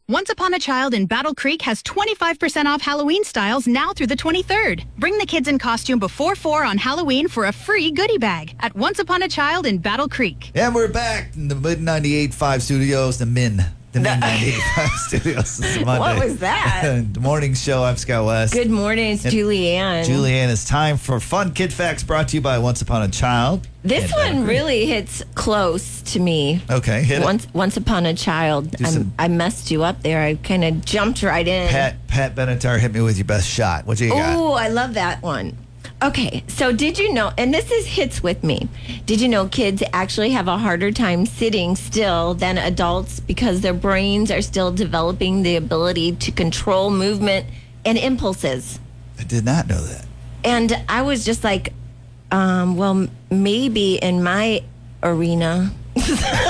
Once Upon a Child in Battle Creek has 25% off Halloween styles now through the 23rd. Bring the kids in costume before 4 on Halloween for a free goodie bag at Once Upon a Child in Battle Creek. And we're back in the Mid 98.5 studios, the Mid 98.5 studios. This is Monday. What was that? The morning show. I'm Scott West. Good morning. It's Julianne. Julianne, it's time for Fun Kid Facts brought to you by Once Upon a Child. This one really hits close to me. Okay, hit it. Once Upon a Child. I messed you up there. I kind of jumped right in. Pat Benatar, hit me with your best shot. What you got? Oh, I love that one. Okay, so did you know, and this hits with me, did you know kids actually have a harder time sitting still than adults because their brains are still developing the ability to control movement and impulses? I did not know that. And I was just like, well, maybe in my arena. There's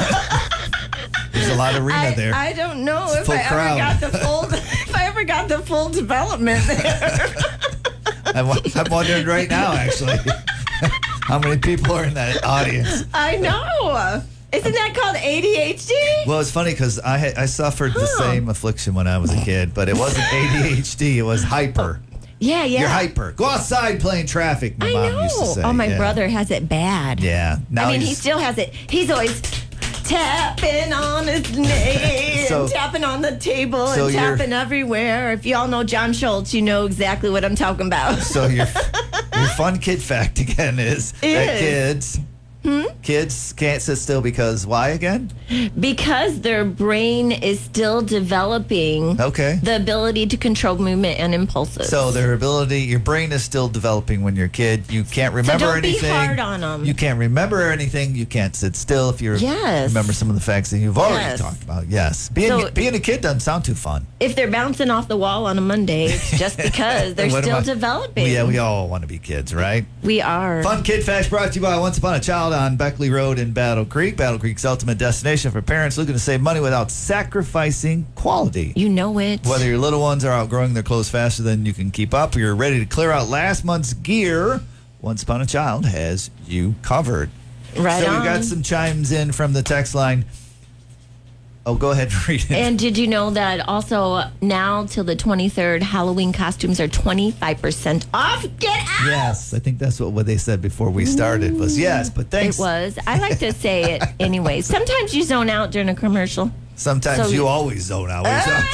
a lot of arena there. I don't know It's if I crowd. ever got the full development there. I'm wondering right now, actually, how many people are in that audience. I know. Isn't that called ADHD? Well, it's funny because I suffered the same affliction when I was a kid, but it wasn't ADHD. It was hyper. Yeah. You're hyper. Go outside playing traffic, my mom used to say. Oh, my brother has it bad. Yeah. Now he still has it. He's always tapping on his knee and tapping on the table and tapping everywhere. If y'all know John Schultz, you know exactly what I'm talking about. So your fun kid fact again is that kids can't sit still because why again? Because their brain is still developing the ability to control movement and impulses. So your brain is still developing when you're a kid. You can't remember anything. So don't be hard on them. You can't remember anything. You can't sit still if you remember some of the facts that you've already talked about. Yes. Being a kid doesn't sound too fun. If they're bouncing off the wall on a Monday, it's just because they're still developing. Yeah, we all want to be kids, right? We are. Fun Kid Facts brought to you by Once Upon a Child on Beckley Road in Battle Creek. Battle Creek's ultimate destination for parents looking to save money without sacrificing quality. You know it. Whether your little ones are outgrowing their clothes faster than you can keep up, or you're ready to clear out last month's gear, Once Upon a Child has you covered. Right on. So we got some chimes in from the text line. Oh, go ahead and read it. And did you know that also now till the 23rd, Halloween costumes are 25% off? Get out! Yes, I think that's what they said before we started was yes, but thanks. It was. I like to say it anyway. Sometimes you zone out during a commercial. Sometimes you always zone out.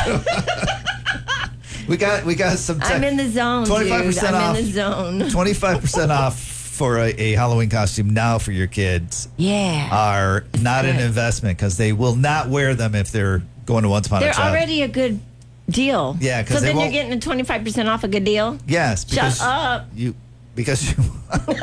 We got some. I'm in the zone, 25% dude. I'm in the zone. 25% off for a Halloween costume now for your kids. Yeah, are not an investment because they will not wear them if they're going to Once Upon a Child. They're already a good deal. Yeah, because so then you're getting a 25% off a good deal. Yes. Shut up. Because you.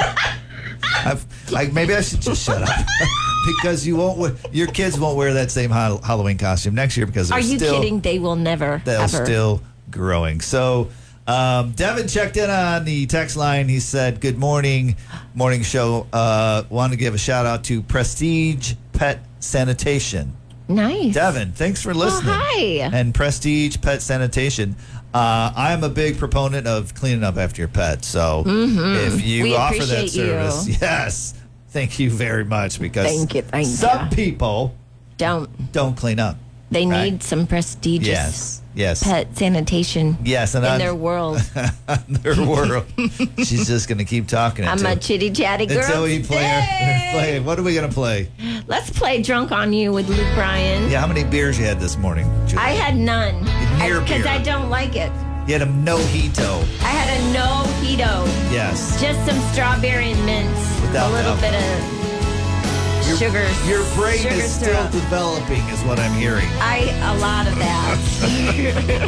Maybe I should just shut up. Because your kids won't wear that same Halloween costume next year because they're still. Are you kidding? They will never. They'll ever. still growing. So. Devin checked in on the text line. He said, good morning show. Want to give a shout out to Prestige Pet Sanitation. Nice. Devin, thanks for listening. Oh, hi. And Prestige Pet Sanitation. I am a big proponent of cleaning up after your pet. So if you offer that service, yes, thank you very much because thank some people don't clean up. They need some prestigious pet sanitation in their world. Their world. She's just going to keep talking. I'm a chitty chatty girl. Until we play. What are we going to play? Let's play Drunk on You with Luke Bryan. Yeah, how many beers you had this morning, Julie? I had none. Because I don't like it. You had a no-hito. I had a no-hito. Yes. Just some strawberry and mint. Without a little bit of sugar. Your brain is still developing, is what I'm hearing. A lot of that.